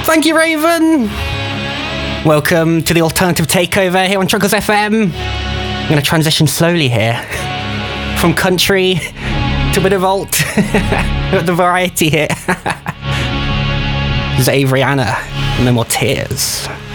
Thank you, Raven. Welcome to the Alternative Takeover here on Chuckles FM. I'm going to transition slowly here from country to a bit of alt. The variety here. This is Avery Anna, and no more tears.